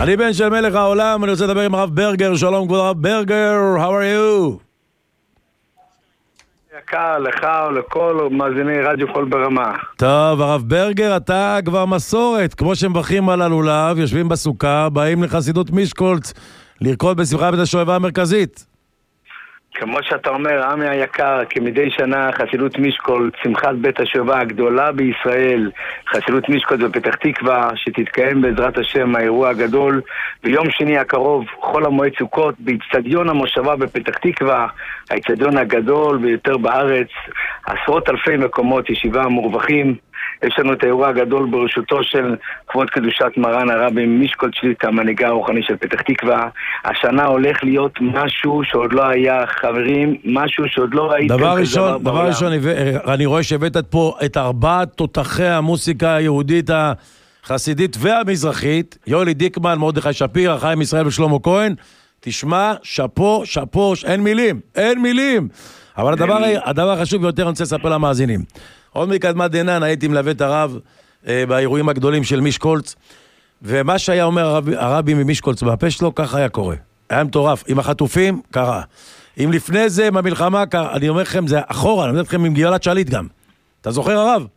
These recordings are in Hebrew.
אני בן של מלך העולם, אני רוצה לדבר עם הרב ברגר. שלום כבוד הרב ברגר, how are you? יקר לך ולכל מאזיני רדיו קול ברמה. טוב, הרב ברגר, אתה כבר מסורת, כמו שמברכים על הלולב, יושבים בסוכה, באים לחסידות מישקולץ, לרקוד בשמחה בית השואבה המרכזית. כמו שאתה אומר, עמי היקר, כמדי שנה חסידות מישקולץ, שמחת בית השואבה הגדולה בישראל, חסידות מישקולץ בפתח תקווה, שתתקיים בעזרת השם האירוע הגדול ביום שני הקרוב, חול המועד סוכות, באצטדיון המושבה בפתח תקווה, האצטדיון הגדול ביותר בארץ, עשרות אלפי מקומות ישיבה מורווחים. יש לנו את האירוע הגדול בראשותו של כבוד קדושת מרן הרבי מישקולץ שליט"א, המנהיגה הרוחני של פתח תקווה. השנה הולך להיות משהו שעוד לא היה, חברים, משהו שעוד לא ראיתם. דבר ראשון, אני רואה שהבאת פה את 4 תותחי המוסיקה היהודית החסידית והמזרחית, יולי דיקמן, מרדכי שפירא, חיים ישראל ושלמה כהן. תשמע, שפו, אין מילים. אבל הדבר החשוב ביותר אני רוצה לספר למאזינים. עוד מקדמת דנן הייתי מלווה את הרב באירועים הגדולים של מישקולץ, ומה שהיה אומר הרבי ממישקולץ בפה שלו, ככה היה קורה. היה מטורף. עם החטופים, קרה. אם לפני זה, במלחמה, אני אומר לכם, זה אחורה, אני אומר לכם עם גלעד שליט גם. אתה זוכר הרב?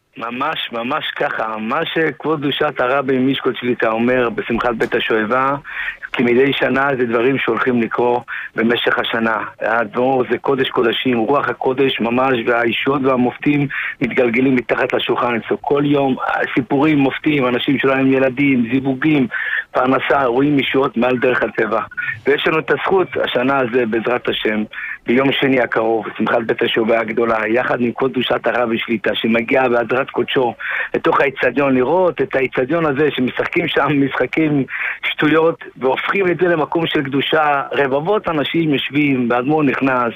ממש ככה. מה שכבוד קדושת הרבי מישקולץ שליט"א אומר בשמחת בית השואבה, כי מדי שנה זה דברים שהולכים לקרוא במשך השנה. הדבר זה קודש קודשים, רוח הקודש ממש, והאישות והמופתים מתגלגלים מתחת לשולחן. כל יום סיפורים מופתים, אנשים שלהם ילדים, זיווגים, פרנסה, רואים אישות מעל דרך הטבע. ויש לנו את הזכות השנה הזה בעזרת השם, ביום שני הקרוב, שמחת בית השואבה הגדולה, יחד עם כבוד קדושת הרבי שליט"א, שמגיע בהדרת קודשו לתוך האצטדיון, לראות את האצטדיון הזה שמשחקים שם משחקים שטויות והופכים את זה למקום של קדושה. רבבות אנשים יושבים, באדמו"ר נכנס,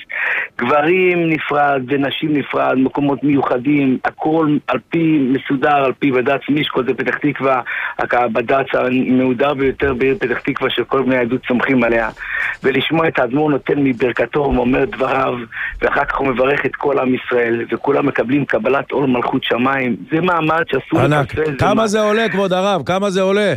גברים נפרד ונשים נפרד, מקומות מיוחדים, הכל על פי מסודר, על פי בד"ץ מישקולץ בפתח תקווה, הבד"ץ המהודר ביותר בעיר פתח תקווה שכל בני העדות סומכים עליה, ולשמוע את האדמו"ר נותן מברכתו ואומר דבריו, ואחר כך הוא מברך את כל עם ישראל, וכולם מקבלים קבלת עול מלכות שמיים. זה מעמד שאסור לפספס. כמה זה עולה כבוד הרב? כמה זה עולה?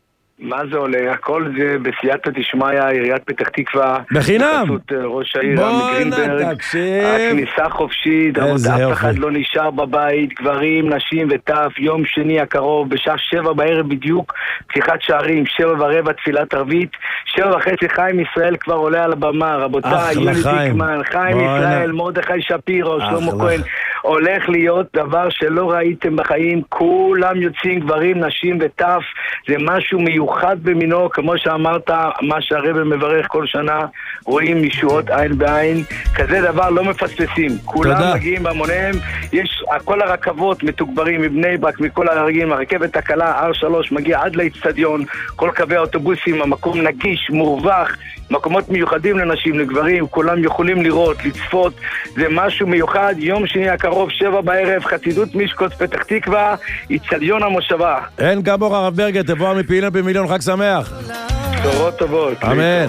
מה זה עולה? הכל זה בסייעתא דשמיא, עיריית פתח תקווה. בחינם? בחסות ראש העיר מגרינברג. הכניסה חופשית, אף אחד לא נשאר בבית, גברים, נשים וטף. יום שני הקרוב, בשעה 7 בערב בדיוק, פתיחת שערים, 7:15 תפילת ערבית, 7:30 חיים ישראל כבר עולה על הבמה. רבותיי, יולי דיקמן, חיים ישראל, מרדכי שפירא, שלמה כהן. הולך להיות דבר שלא ראיתם בחיים, כולם יוצאים, גברים, נשים וטף. זה משהו מיוחד במינו, כמו שאמרת, מה שהרב מברך כל שנה, רואים ישועות עין בעין, כזה דבר לא מפספסים. כולם מגיעים בהמוניהם, יש כל הרכבות מתוגברים מבני ברק, מכל הרגעים, הרכבת הקלה, R3 מגיע עד לאצטדיון, כל קווי האוטובוסים, המקום נגיש, מורווח, מקומות מיוחדים לנשים, לגברים, כולם יכולים לראות, לצפות, זה משהו מיוחד. יום שני הקרוב, 7 בערב, חסידות מישקולץ פתח תקווה, אצטדיון המושבה. אין כמוך הרב ברגר, תבוא מפעילים במיליון, חג שמח. בשורות טובות. אמן.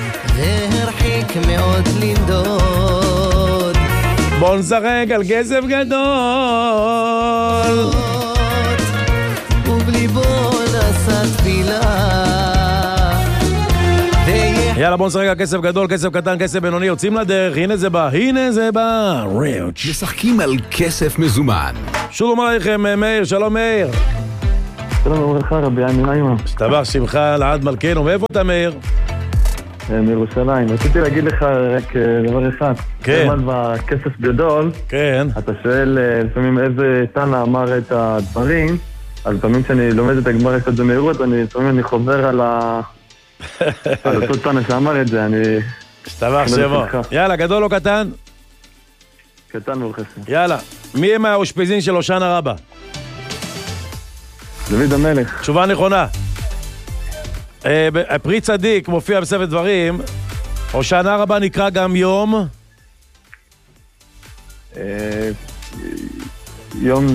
והרחיק מאוד לנדוד, בוא נשחק על כסף גדול, ובלי בוא נעשה תפילה. יאללה, בוא נשחק על כסף גדול, כסף קטן, כסף בינוני, יוצאים לדרך, הנה זה בא, ריץ'. משחקים על כסף מזומן. שלום עליכם, מאיר, שלום מאיר. שלום וברכה, רבי עמי נעימה. שתבח שמך לעד מלכנו, מאיפה אתה מאיר? מירושלים. רציתי להגיד לך רק דבר אחד. כן. למד בכסף גדול. כן. אתה שואל לפעמים איזה תנא אמר את הדברים, אז לפעמים כשאני לומד את הגמרא קצת במהירות, לפעמים אני חוזר על אותו תנא שאמר את זה, אני... שתבח שמו. יאללה, גדול או קטן? קטן וחסר. יאללה, מי הם האושפיזין של הושענא רבה? דוד המלך. תשובה נכונה. פרי צדיק מופיע בספר דברים, הושענא רבה נקרא גם יום? יום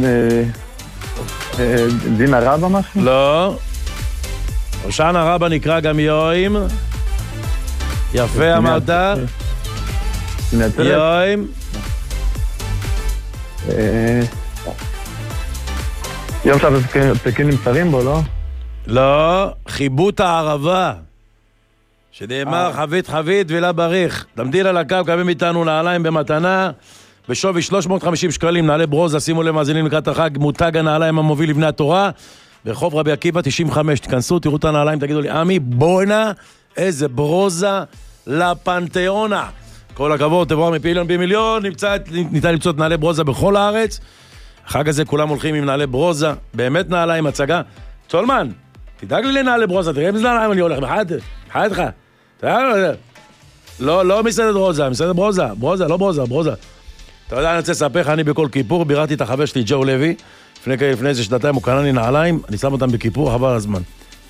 דין הרבה משהו? לא. הושענא רבה נקרא גם יום. יפה אמרת. יום. יום שהפסקים נמסרים בו, לא? לא, חיבוט הערבה. שנאמר חבית ולה בריך. תמתין על הקו, קבלים איתנו נעליים במתנה, בשווי 350 שקלים, נעלי ברוזה, שימו לב מאזינים לקראת החג, מותג הנעליים המוביל לבני התורה, ברחוב רבי עקיבא 95, תכנסו, תראו את הנעליים, תגידו לי, עמי, בואנה, איזה ברוזה לפנתיאונה. כל הכבוד, תבואו מפיליון במיליון, ניתן למצוא את נעלי ברוזה בכל הארץ. החג הזה כולם הולכים עם נעלי ברוזה, באמת נעליים, הצגה. צולמן, תדאג לי לנעלי ברוזה, תראה איזה נעליים אני הולך, מחייתך. לא מסעדת רוזה, מסעדת ברוזה, לא ברוזה. אתה יודע, אני רוצה לספר לך, אני בכל כיפור, ביררתי את החבר שלי, ג'ו לוי, לפני איזה שנתיים הוא קנה לי נעליים, אני שם אותם בכיפור, חבל הזמן.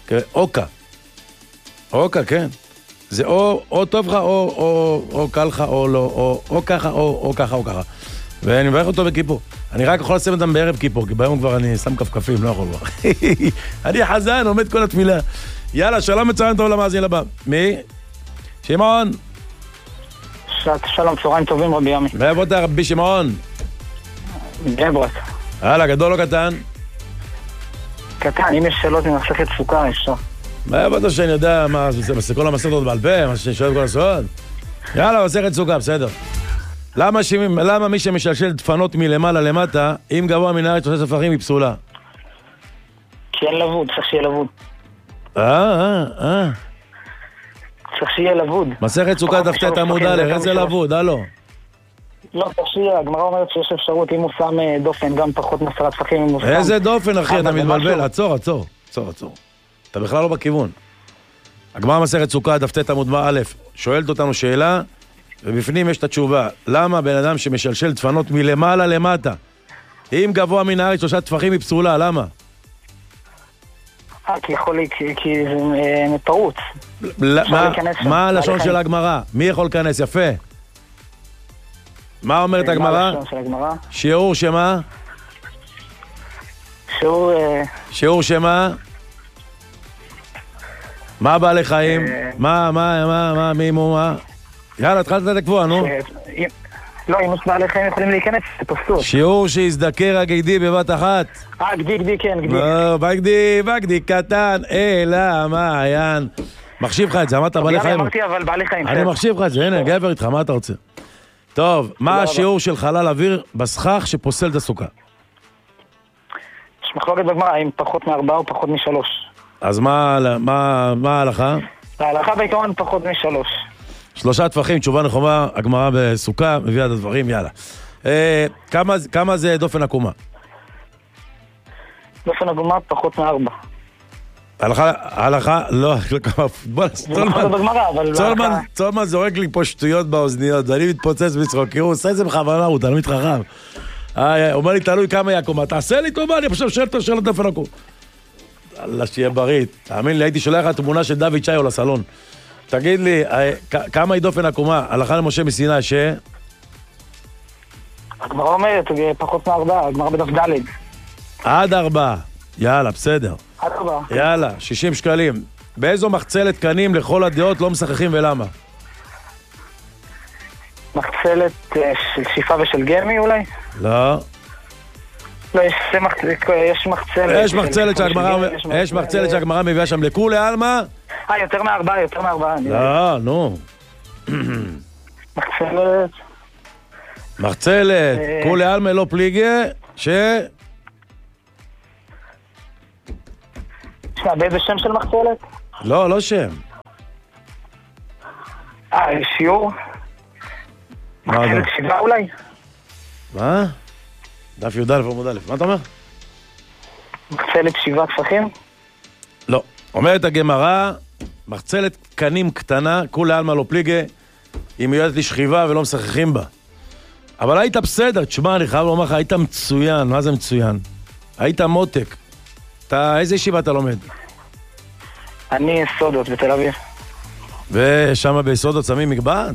אוקה, כן. זה או טוב לך, או קל לך, או לא, או ככה, או ככה. ואני מברך אותו בכיפור. אני רק יכול לשים אותם בערב כיפור, כי ביום כבר אני שם כפכפים, לא יכול כבר. אני חזן, עומד כל התפילה. יאללה, שלום מצוין טוב למאזין הבא. מי? שמעון. שלום, צהריים טובים רבי ימי. מאיפה אתה רבי שמעון? גברת. הלאה, גדול או קטן? קטן, אם יש שאלות ממסכת סוכה, אפשר. מאיפה אתה שאני יודע מה, זה כל המסכות בעל פה, מה שאני שואל כל הסוד? יאללה, מסכת סוכה, בסדר. למה מי שמשלשל דפנות מלמעלה למטה, אם גבוה מן הארץ עושה ספרים היא פסולה? כי אין לבוד, צריך שיהיה לבוד. צריך שיהיה לבוד. מסכת סוכה דפת עמוד א', איזה לבוד, הלו. לא, צריך שיהיה, הגמרא אומרת שיש אפשרות, אם הוא שם דופן, גם פחות מ10 טפחים, אם הוא שם... איזה דופן, אחי, אתה מתבלבל, עצור. אתה בכלל לא בכיוון. הגמרא מסכת סוכה דפת עמוד א', שואלת אותנו שאלה, ובפנים יש את התשובה. למה בן אדם שמשלשל דפנות מלמעלה למטה, אם גבוה מן הארץ 3 טפחים היא פסולה, למה? כי זה פרוץ. מה הלשון של הגמרא? מי יכול להיכנס? יפה. מה אומרת הגמרא? שיעור שמה? שיעור שמה? מה בעלי חיים? מי מה? יאללה, התחלת את הקבוע, נו. לא, אם יש בעלי חיים יכולים להיכנס, זה פסול. שיעור שיזדקר הגדי בבת אחת. גדי, כן, גדי. לא, בגדי קטן, אלא מעיין. מחשיב לך את זה, אמרת בעלי חיים. אמרתי, אבל בעלי חיים. אני מחשיב לך את זה, הנה, גבר איתך, מה אתה רוצה? טוב, מה השיעור של חלל אוויר בסכך שפוסל את הסוכה? יש מחלוקת בגמרא, אם פחות מ4 או פחות מ3. אז מה ההלכה? ההלכה בעיקרון פחות מ3. 3 טפחים, תשובה נכונה, הגמרא בסוכה, מביאה את הדברים, יאללה. כמה זה דופן עקומה? דופן עקומה פחות מ4. הלכה, לא, צולמן זורק לי פה שטויות באוזניות, ואני מתפוצץ בצחוק, כי הוא עושה את זה בכוונה, הוא תלמיד חכם. אומר לי, תלוי כמה היא עקומה, תעשה לי טובה, אני חושב שאלה דופן עקומה. אללה, שיהיה בריא. תאמין לי, הייתי שולח לך תמונה של דוד שיו לסלון. תגיד לי, כמה היא דופן עקומה? הלכה למשה מסיני ש... הגמרא אומרת, פחות מ4, הגמרא בדף ד'. עד 4. יאללה, בסדר. עד 4. יאללה, 60 שקלים. באיזו מחצלת קנים לכל הדעות לא משחקים ולמה? מחצלת של שיפה ושל גמי אולי? לא. לא, יש מחצלת. יש מחצלת שהגמרא מביאה שם לכולי עלמא. יותר מ4. לא, נו. מחצלת, כולי עלמא לא פליגה, באיזה שם של מחצלת? לא שם. שיעור? מחצלת 7 אולי? מה? דף י"א עמוד א', מה אתה אומר? מחצלת 7 טפחים? לא. אומרת הגמרא, מחצלת קנים קטנה, כולי עלמא לא פליגה, היא מיועדת לשכיבה ולא משחקים בה. אבל היית בסדר, תשמע, אני חייב לומר לך, היית מצוין, מה זה מצוין? היית מותק. איזה ישיבה אתה לומד? אני סודות בתל אביב. ושם ביסודות שמים מגבעת?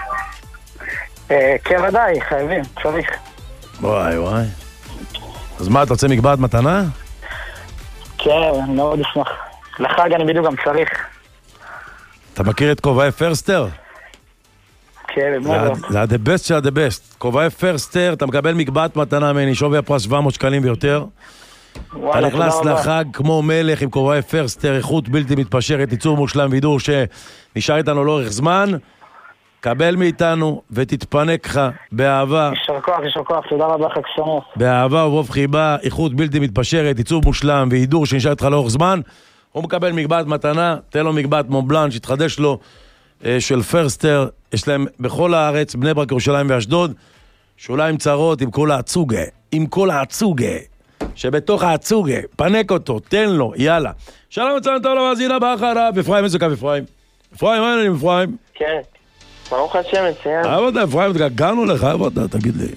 כן, ודאי, חייבים, צריך. וואי. אז מה, אתה רוצה מגבעת מתנה? כן, מאוד אשמח. לחג אני בדיוק גם צריך. אתה מכיר את כובעי פרסטר? כן, מאוד. זה the best של the best. כובעי פרסטר, אתה מקבל מגבעת מתנה ממני, שווי הפרס 700 שקלים ויותר. וואלה, אתה נכנס תודה רבה. לחג כמו מלך עם כובעי פרסטר, איכות בלתי מתפשרת, ייצור מושלם וידור שנשאר איתנו לאורך זמן. קבל מאיתנו ותתפנק לך באהבה, יישר כוח, תודה רבה, חג שמח. באהבה וברוב חיבה, איכות בלתי מתפשרת, ייצור מושלם וידור שנשאר איתך לאורך זמן. הוא מקבל מגבעת מתנה, תן לו מגבעת מונבלן שיתחדש לו של פרסטר. יש להם בכל הארץ, בני ברק, ירושלים ואשדוד, שוליים צרות עם כל העצוגה, עם כל העצוגה שבתוך העצוגה, פנק אותו, תן לו, יאללה. שלום מצוין טוב למאזין הבא אחריו. אפרים, איזה קו אפרים? אפרים, מה העניינים אפרים? כן, ברוך השם, מצוין. עבודה, אפרים, התגעגענו לך, עבודה, תגיד לי.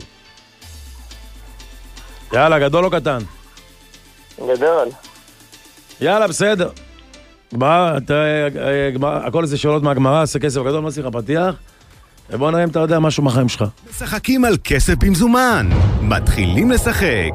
יאללה, גדול או קטן? גדול. יאללה, בסדר. גמרא, הכל איזה שאלות מהגמרא, עשה כסף גדול, מה שיחה פתיח? ובוא נראה אם אתה יודע משהו מהחיים שלך. משחקים על כסף במזומן. מתחילים לשחק.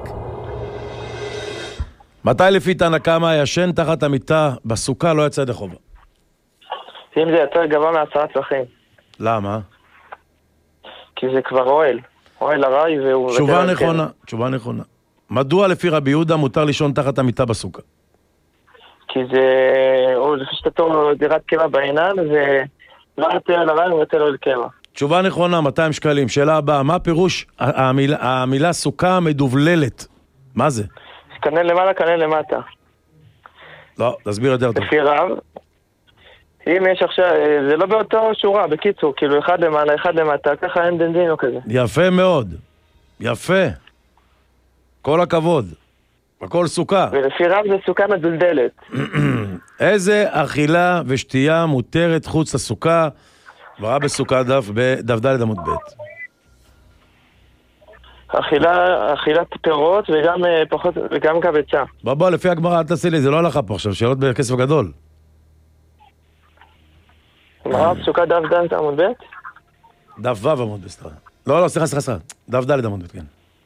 מתי לפי תנא קמא ישן תחת המיטה בסוכה לא יצא ידי חובה? אם זה יותר גבוה מ10 טפחים. למה? כי זה כבר אוהל ארעי והוא... תשובה נכונה, תשובה נכונה. מדוע לפי רבי יהודה מותר לישון תחת המיטה בסוכה? כי זה... או לפי שתתור דירת קבע בעינן, זה לא יותר על ארעי, הוא יותר אוהל קבע. תשובה נכונה, 200 שקלים. שאלה הבאה, מה פירוש המילה סוכה מדובללת? מה זה? כנן למעלה, כנן למטה. לא, תסביר יותר טוב. לפי רב, אם יש עכשיו... זה לא באותו שורה, בקיצור, כאילו אחד למעלה, אחד למטה, ככה אין דנדין או כזה. יפה מאוד. יפה. כל הכבוד. הכל סוכה. ולפי רב זה סוכה מדולדלת. איזה אכילה ושתייה מותרת חוץ לסוכה? ברא בסוכה דף ד' עמוד ב'. אכילת פירות וגם פחות, וגם קבצה. בוא, לפי הגמרא, אל תעשי לי, זה לא הלכה פה עכשיו, שאלות בכסף גדול. גמרא פסוקה דף ד' עמוד ב'? דף ו' עמוד ב', סליחה. לא, סליחה. דף ד' עמוד ב', כן.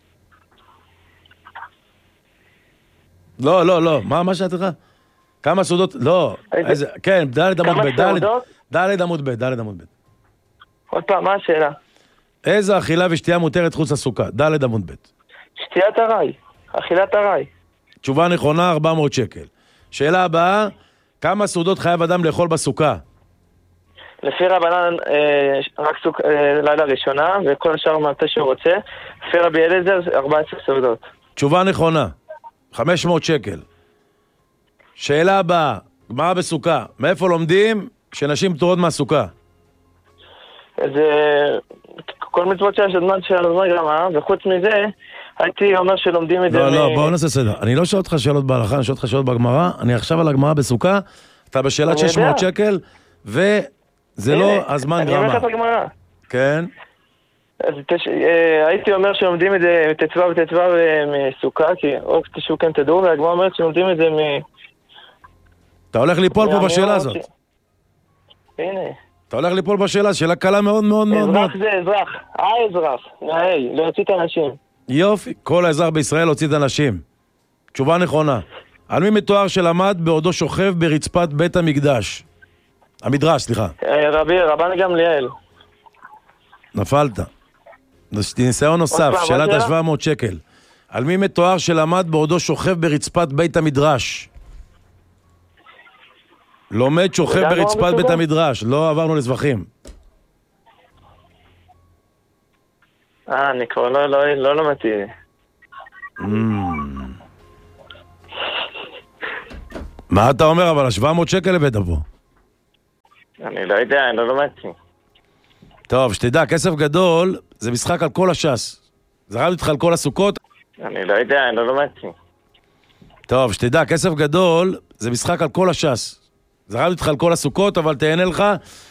לא, מה שאת לך? כמה סעודות? לא, איזה, כן, ד' עמוד ב', ד' עמוד ב'. עוד פעם, מה השאלה? איזה אכילה ושתייה מותרת חוץ לסוכה? ד' עמוד ב'. שתיית ארעי, אכילת ארעי. תשובה נכונה, 400 שקל. שאלה הבאה, כמה סעודות חייב אדם לאכול בסוכה? לפי רבנן, רק לילה ראשונה, וכל השאר מתי שהוא רוצה. לפי רבי אליעזר, 14 סעודות. תשובה נכונה, 500 שקל. שאלה הבאה, גמרא בסוכה, מאיפה לומדים שנשים פטורות מהסוכה? זה כל מצוות של הזמן גמרא, וחוץ מזה, הייתי אומר שלומדים את זה... לא, בואו נעשה סדר. אני לא שואל אותך שאלות בהלכה, אני שואל אותך שאלות בגמרא, אני עכשיו על הגמרא בסוכה, אתה בשאלת 600 שקל, וזה לא הזמן גמרא. אני אומר לך את הגמרא. כן. אז הייתי אומר שלומדים את זה תצווה ותצווה מסוכה, כי או תשעו כן תדעו, והגמרא אומרת שלומדים את זה אתה הולך ליפול פה בשאלה הזאת. הנה. אתה הולך ליפול בשאלה, שאלה קלה מאוד מאוד מאוד. אזרח זה אזרח, האזרח, להוציא את האנשים. יופי, כל האזרח בישראל הוציא את האנשים. תשובה נכונה. על מי מתואר שלמד בעודו שוכב ברצפת בית המקדש? המדרש, סליחה. רבן גמליאל. נפלת. ניסיון נוסף, שאלת 700 שקל. על מי מתואר שלמד בעודו שוכב ברצפת בית המדרש? לומד שוכב ברצפת בית המדרש, לא עברנו לזבחים. אני כבר לא למדתי. מה אתה אומר, אבל 700 שקל הבאת פה? אני לא יודע, אני לא למדתי. טוב, שתדע, כסף גדול זה משחק על כל הש"ס. זרמתי איתך על כל הסוכות. אני לא יודע, אני לא למדתי. טוב, שתדע, כסף גדול זה משחק על כל הש"ס. זרמתי איתך על כל הסוכות, אבל תהנה לך